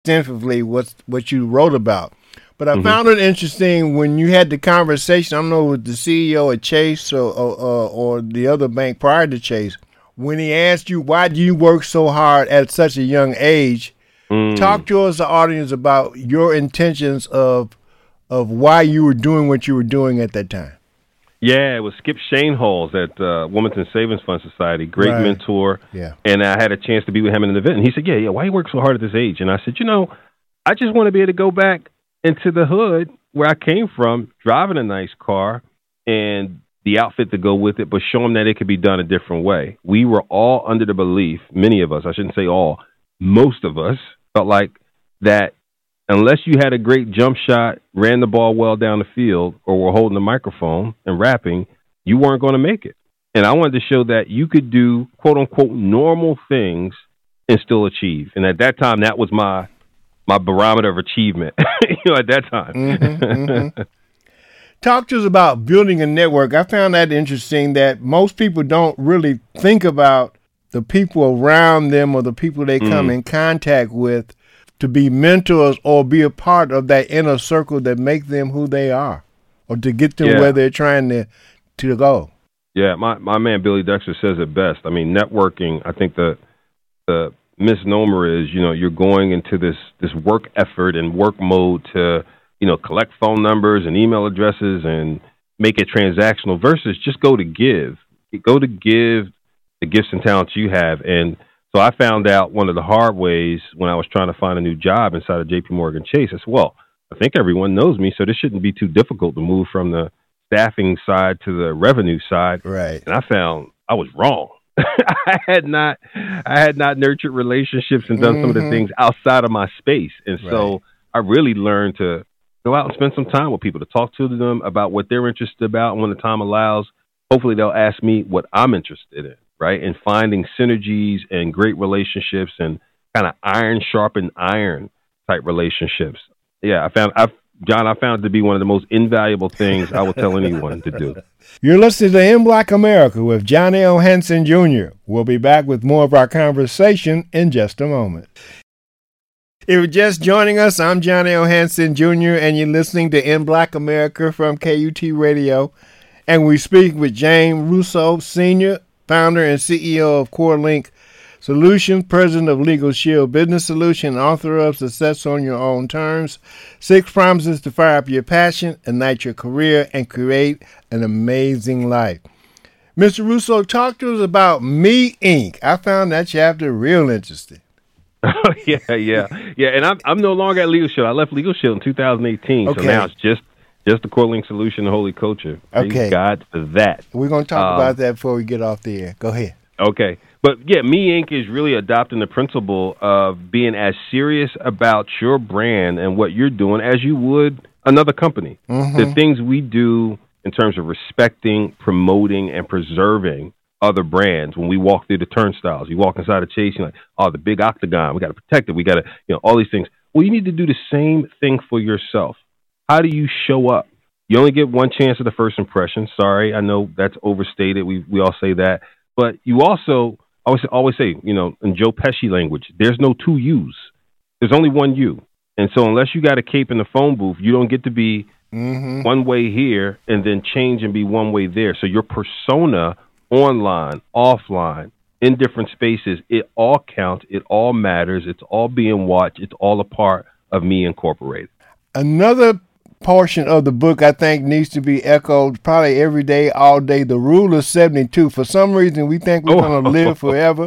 extensively what you wrote about. But I found it interesting when you had the conversation, I don't know, with the CEO of Chase or the other bank prior to Chase, when he asked you, why do you work so hard at such a young age? Talk to us, the audience, about your intentions of why you were doing what you were doing at that time. Yeah, it was Skip Shanehalls at Wilmington Savings Fund Society, great mentor. Yeah. And I had a chance to be with him in an event, and he said, yeah, why you work so hard at this age? And I said, I just want to be able to go back into the hood where I came from, driving a nice car and the outfit to go with it, but show them that it could be done a different way. We were all under the belief, many of us, I shouldn't say all, most of us felt like that unless you had a great jump shot, ran the ball well down the field, or were holding the microphone and rapping, you weren't going to make it. And I wanted to show that you could do, quote unquote, normal things and still achieve. And at that time, that was my barometer of achievement, at that time. Talk to us about building a network. I found that interesting that most people don't really think about the people around them or the people they come in contact with to be mentors or be a part of that inner circle that make them who they are or to get them where they're trying to go. Yeah, my man Billy Dexter says it best. I mean, networking, I think the misnomer is, you're going into this work effort and work mode to, collect phone numbers and email addresses and make it transactional versus just go to give the gifts and talents you have. And so I found out one of the hard ways when I was trying to find a new job inside of JP Morgan Chase. I said, well, I think everyone knows me, so this shouldn't be too difficult to move from the staffing side to the revenue side. Right. And I found I was wrong. I had not nurtured relationships and done some of the things outside of my space. And so I really learned to go out and spend some time with people, to talk to them about what they're interested about. And when the time allows, hopefully they'll ask me what I'm interested in, right? And finding synergies and great relationships and kind of iron sharpened iron type relationships. Yeah, I found it to be one of the most invaluable things I will tell anyone to do. You're listening to In Black America with Johnny O. Hanson Jr. We'll be back with more of our conversation in just a moment. If you're just joining us, I'm Johnny O. Hanson Jr., and you're listening to In Black America from KUT Radio. And we speak with James Russo, Sr., founder and CEO of CoreLink Solutions, president of Legal Shield Business Solution, author of Success on Your Own Terms, 6 Promises to Fire Up Your Passion, Ignite Your Career, and Create an Amazing Life. Mr. Russo, talk to us about Me Inc. I found that chapter real interesting. Yeah. And I'm no longer at Legal Shield. I left Legal Shield in 2018, so now it's just the CoreLink Solution, the Holy Culture. Praise God for that. We're going to talk about that before we get off the air. Go ahead. Okay. But yeah, Me Inc. is really adopting the principle of being as serious about your brand and what you're doing as you would another company. The things we do in terms of respecting, promoting, and preserving other brands. When we walk through the turnstiles, you walk inside a Chase, you're like, oh, the big octagon, we got to protect it. We got to, all these things. Well, you need to do the same thing for yourself. How do you show up? You only get one chance at the first impression. Sorry, I know that's overstated. We all say that. But you also always say, in Joe Pesci language, there's no two yous. There's only one you. And so unless you got a cape in the phone booth, you don't get to be one way here and then change and be one way there. So your persona, online, offline, in different spaces, it all counts. It all matters. It's all being watched. It's all a part of Me Incorporated. Another portion of the book I think needs to be echoed probably every day, all day. The rule of 72. For some reason, we think we're going to live forever,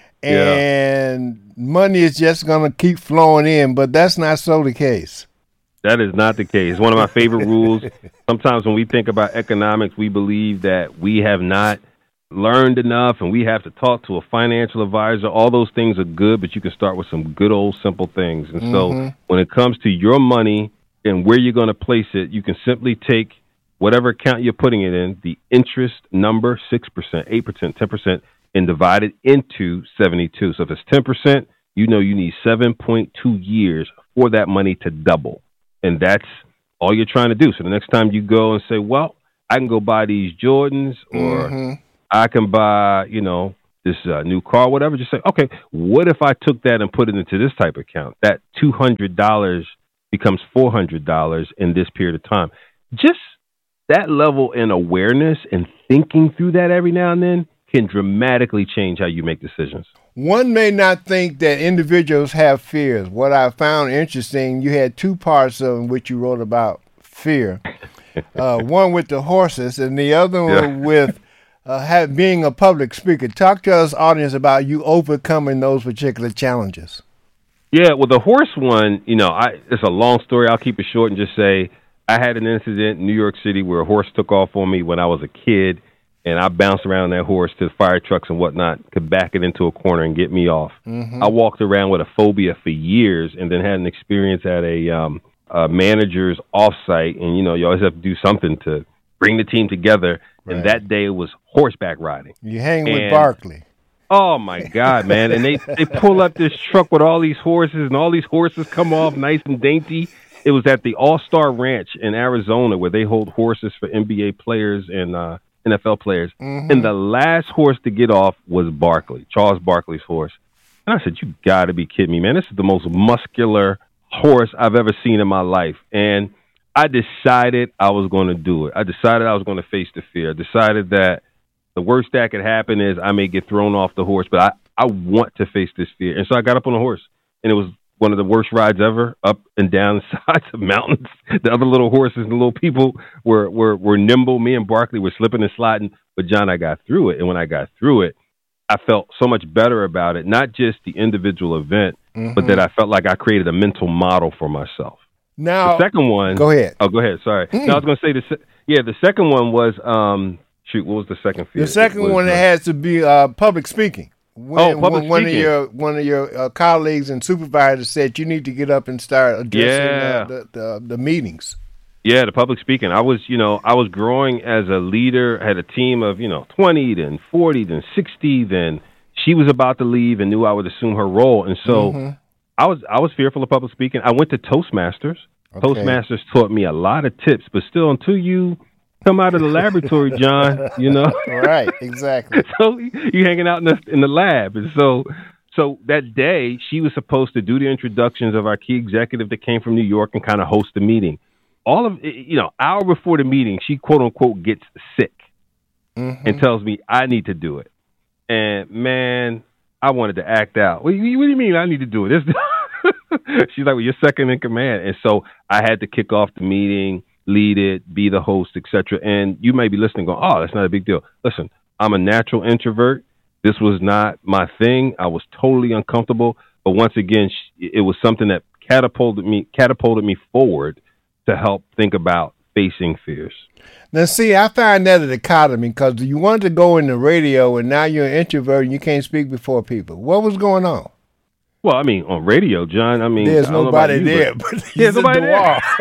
and money is just going to keep flowing in, but that's not so the case. That is not the case. One of my favorite rules. Sometimes when we think about economics, we believe that we have not learned enough and we have to talk to a financial advisor. All those things are good, but you can start with some good old simple things. And so when it comes to your money and where you're going to place it, you can simply take whatever account you're putting it in, the interest number, 6%, 8%, 10%, and divide it into 72. So if it's 10%, you need 7.2 years for that money to double. And that's all you're trying to do. So the next time you go and say, well, I can go buy these Jordans or I can buy, new car, whatever. Just say, okay, what if I took that and put it into this type of account? That $200 becomes $400 in this period of time. Just that level in awareness and thinking through that every now and then can dramatically change how you make decisions. One may not think that individuals have fears. What I found interesting, you had two parts of which you wrote about fear. One with the horses and the other one with being a public speaker. Talk to us, audience, about you overcoming those particular challenges. Yeah, well, the horse one, it's a long story. I'll keep it short and just say I had an incident in New York City where a horse took off on me when I was a kid. And I bounced around that horse to fire trucks and whatnot, could back it into a corner and get me off. Mm-hmm. I walked around with a phobia for years and then had an experience at a manager's offsite. And, you always have to do something to bring the team together. Right. And that day it was horseback riding. You hang with Barkley. Oh, my God, man. And they pull up this truck with all these horses, and all these horses come off nice and dainty. It was at the All-Star Ranch in Arizona where they hold horses for NBA players and NFL players. Mm-hmm. And the last horse to get off was Barkley, Charles Barkley's horse. And I said, you got to be kidding me, man. This is the most muscular horse I've ever seen in my life. And I decided I was going to do it. I decided I was going to face the fear. I decided that the worst that could happen is I may get thrown off the horse, but I want to face this fear. And so I got up on the horse, and it was one of the worst rides ever, up and down the sides of mountains. The other little horses and the little people were nimble. Me and Barkley were slipping and sliding. But, John, I got through it. And when I got through it, I felt so much better about it, not just the individual event, but that I felt like I created a mental model for myself. Now, the second one. Go ahead. Oh, go ahead. Sorry. No, I was going to say the second one was, what was the second fear? The second one has to be public speaking. When one of your colleagues and supervisors said you need to get up and start addressing the meetings. Yeah, the public speaking. I was growing as a leader. Had a team of 20, then 40, then 60. Then she was about to leave and knew I would assume her role, and so I was fearful of public speaking. I went to Toastmasters. Okay. Toastmasters taught me a lot of tips, but still, until you come out of the laboratory, John, Right, exactly. So you hanging out in the lab. And so that day she was supposed to do the introductions of our key executive that came from New York and kind of host the meeting. All of hour before the meeting, she quote unquote gets sick and tells me I need to do it. And man, I wanted to act out. What do you mean I need to do it? She's like, well, you're second in command. And so I had to kick off the meeting, lead it, be the host, etc. And you may be listening going, oh, that's not a big deal. Listen, I'm a natural introvert. This was not my thing. I was totally uncomfortable. But once again, it was something that catapulted me forward to help think about facing fears. Now, see, I find that a dichotomy because you wanted to go in the radio and now you're an introvert and you can't speak before people. What was going on? Well, I mean, on radio, John, there's nobody there. There's nobody there.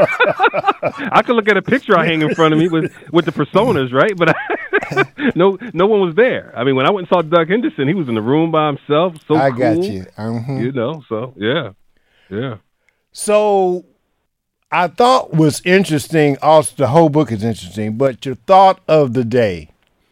I could look at a picture I hang in front of me with the personas, right? But no one was there. I mean, when I went and saw Doug Henderson, he was in the room by himself. So I cool, got you. So yeah. So I thought was interesting. Also, the whole book is interesting, but your thought of the day.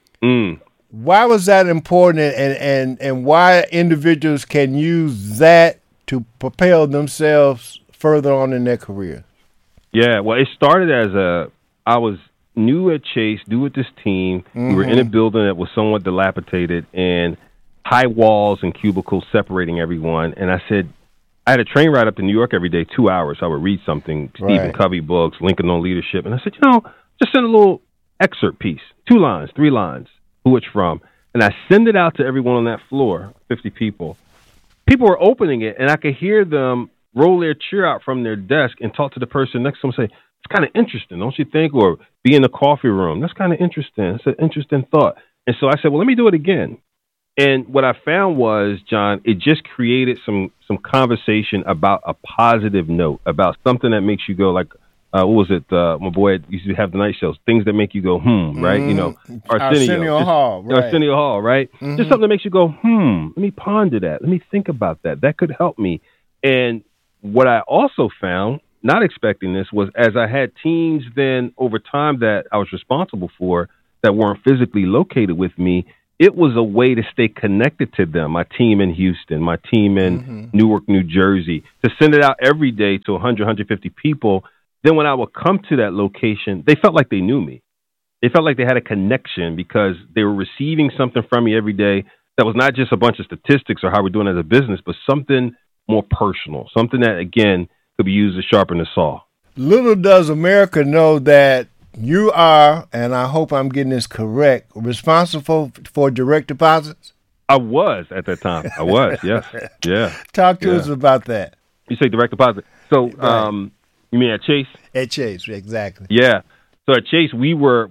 Why was that important, and why individuals can use that to propel themselves further on in their career? Yeah, well, it started as I was new at Chase, new with this team. We were in a building that was somewhat dilapidated and high walls and cubicles separating everyone. And I said, I had a train ride up to New York every day, 2 hours. I would read something, Stephen Covey books, Lincoln on Leadership. And I said, just send a little excerpt piece, 2 lines, 3 lines. Who it's from, and I send it out to everyone on that floor, 50 people. People were opening it, and I could hear them roll their chair out from their desk and talk to the person next to them and say, it's kind of interesting, don't you think? Or be in the coffee room. That's kind of interesting. It's an interesting thought. And so I said, well, let me do it again. And what I found was, John, it just created some conversation about a positive note, about something that makes you go like, what was it? My boy used to have the night shows. Things that make you go, right? Arsenio Hall, right? Arsenio Hall, right? Just something that makes you go, Let me ponder that. Let me think about that. That could help me. And what I also found, not expecting this, was as I had teams then over time that I was responsible for that weren't physically located with me, it was a way to stay connected to them, my team in Houston, my team in Newark, New Jersey, to send it out every day to 100, 150 people. Then when I would come to that location, they felt like they knew me. They felt like they had a connection because they were receiving something from me every day that was not just a bunch of statistics or how we're doing as a business, but something more personal, something that, again, could be used to sharpen the saw. Little does America know that you are, and I hope I'm getting this correct, responsible for direct deposits? I was at that time. I was, yes. Yeah. Talk to us about that. You say direct deposit. So you mean at Chase? At Chase, exactly. Yeah. So at Chase, we were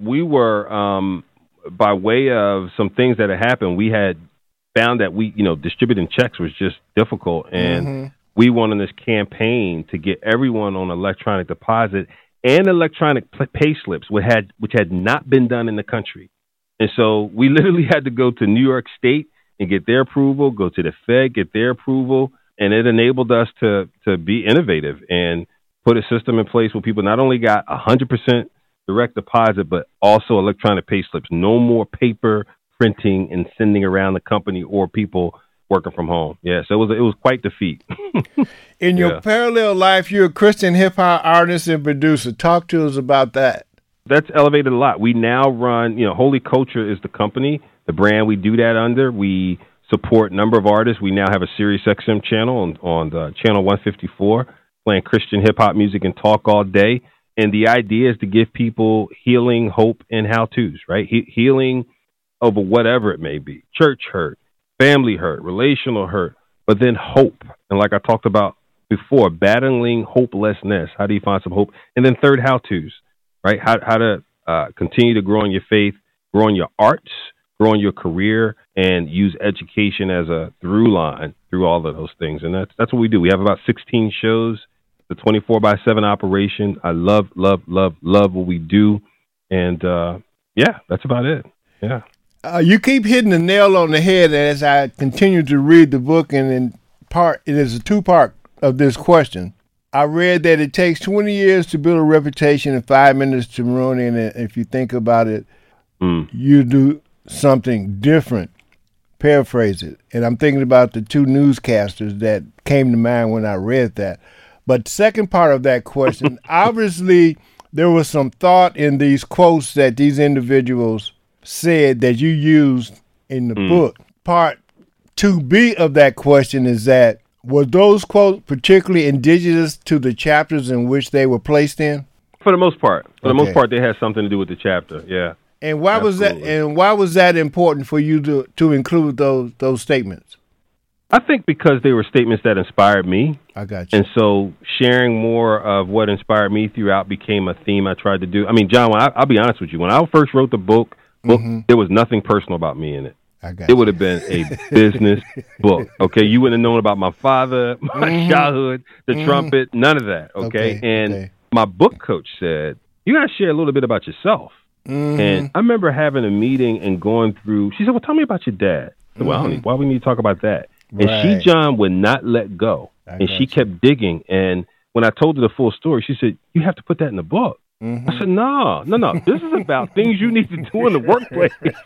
by way of some things that had happened, we had found that distributing checks was just difficult. And we went on this campaign to get everyone on electronic deposit and electronic pay slips, which had not been done in the country. And so we literally had to go to New York State and get their approval, go to the Fed, get their approval, and it enabled us to be innovative and put a system in place where people not only got 100% direct deposit, but also electronic pay slips. No more paper printing and sending around the company or people working from home. Yeah, so it was quite the feat. In your parallel life, you're a Christian hip-hop artist and producer. Talk to us about that. That's elevated a lot. We now run, Holy Culture is the company, the brand we do that under. We support a number of artists. We now have a Sirius XM channel on the channel 154, playing Christian hip-hop music and talk all day. And the idea is to give people healing, hope, and how-tos, right? Healing over whatever it may be, church hurt, family hurt, relational hurt, but then hope. And like I talked about before, battling hopelessness. How do you find some hope? And then third, how-tos, right? How to continue to grow in your faith, grow in your arts, grow in your career, and use education as a through line through all of those things. And that's what we do. We have about 16 shows, the 24/7 operation. I love what we do. And that's about it. Yeah. You keep hitting the nail on the head as I continue to read the book, and it is a two-part of this question. I read that it takes 20 years to build a reputation and 5 minutes to ruin it. And if you think about it, you do something different. Paraphrase it. And I'm thinking about the two newscasters that came to mind when I read that. But second part of that question, obviously there was some thought in these quotes that these individuals said that you used in the book. Part 2B of that question is that, were those quotes particularly indigenous to the chapters in which they were placed in? For the most part. For the most part, they had something to do with the chapter, yeah. And why was that? And why was that important for you to include those statements? I think because they were statements that inspired me. I got you. And so sharing more of what inspired me throughout became a theme I tried to do. I mean, John, I'll be honest with you. When I first wrote the book, there was nothing personal about me in it. It would have been a business book. Okay, you wouldn't have known about my father, my childhood, the trumpet, none of that. Okay, my book coach said, you got to share a little bit about yourself. And I remember having a meeting and going through. She said, "Well, tell me about your dad." I said, "Well, why we need to talk about that?" And she, John, would not let go, and she kept digging. And when I told her the full story, she said, "You have to put that in the book." I said, no. This is about things you need to do in the workplace.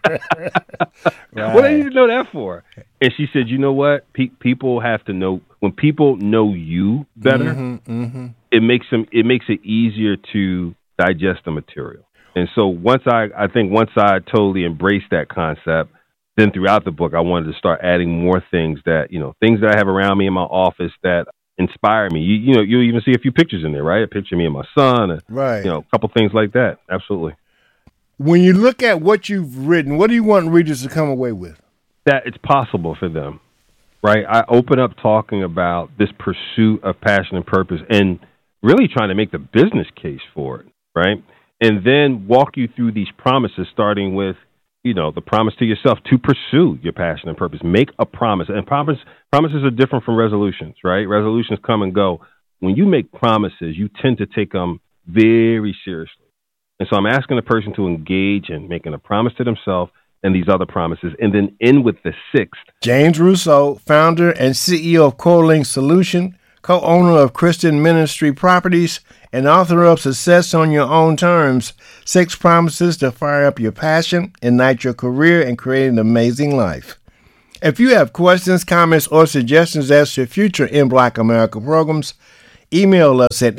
What do you need to know that for? And she said, you know what? People have to know. When people know you better, it makes it easier to digest the material. And so once I totally embraced that concept, then throughout the book, I wanted to start adding more things that I have around me in my office that inspire me. You even see a few pictures in there, right? A picture of me and my son, a couple things like that. Absolutely. When you look at what you've written, what do you want readers to come away with? That it's possible for them, right? I open up talking about this pursuit of passion and purpose and really trying to make the business case for it, right? And then walk you through these promises, starting with the promise to yourself to pursue your passion and purpose. Make a promise. And promises are different from resolutions, right? Resolutions come and go. When you make promises, you tend to take them very seriously. And so I'm asking the person to engage in making a promise to themselves and these other promises, and then end with the sixth. James Rousseau, founder and CEO of CoreLink Solution, co-owner of Christian Ministry Properties, and author of Success on Your Own Terms, 6 Promises to Fire Up Your Passion, Ignite Your Career, and Create an Amazing Life. If you have questions, comments, or suggestions as to future In Black America programs, email us at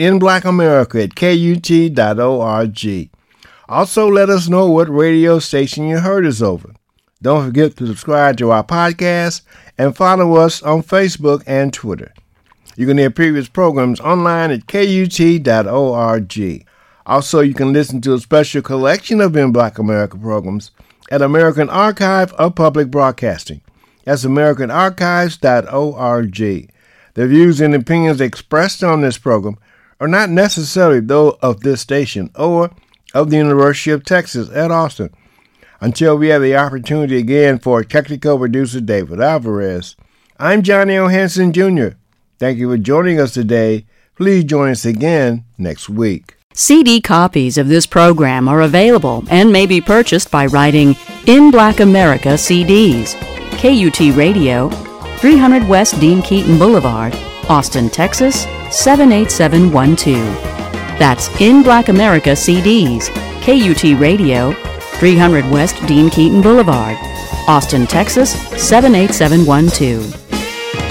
inblackamerica@kut.org. Also, let us know what radio station you heard us over. Don't forget to subscribe to our podcast and follow us on Facebook and Twitter. You can hear previous programs online at kut.org. Also, you can listen to a special collection of In Black America programs at American Archive of Public Broadcasting. That's americanarchives.org. The views and opinions expressed on this program are not necessarily those of this station or of the University of Texas at Austin. Until we have the opportunity again for technical producer David Alvarez, I'm Johnny O. Hanson Jr. Thank you for joining us today. Please join us again next week. CD copies of this program are available and may be purchased by writing In Black America CDs, KUT Radio, 300 West Dean Keaton Boulevard, Austin, Texas, 78712. That's In Black America CDs, KUT Radio, 300 West Dean Keaton Boulevard, Austin, Texas, 78712.